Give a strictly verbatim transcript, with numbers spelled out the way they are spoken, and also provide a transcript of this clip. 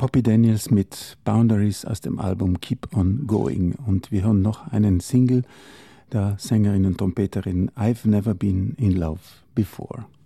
Poppy Daniels mit Boundaries aus dem Album Keep on Going. Und wir hören noch einen Single der Sängerin und Trompeterin I've Never Been in Love Before.